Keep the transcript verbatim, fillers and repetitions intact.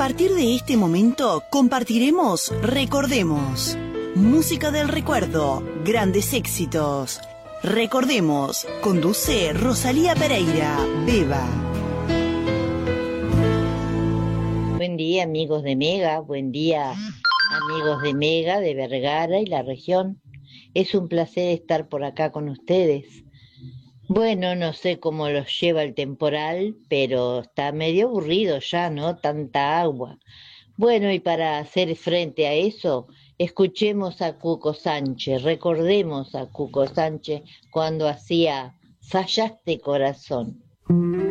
partir de este momento compartiremos Recordemos. Música del recuerdo, grandes éxitos. Recordemos, conduce Rosalía Pereira, Beba. Buen día, amigos de Mega, buen día, amigos de Mega, de Vergara y la región. Es un placer estar por acá con ustedes. Bueno, no sé cómo los lleva el temporal, pero está medio aburrido ya, ¿no? Tanta agua. Bueno, y para hacer frente a eso, escuchemos a Cuco Sánchez, recordemos a Cuco Sánchez cuando hacía Fallaste Corazón.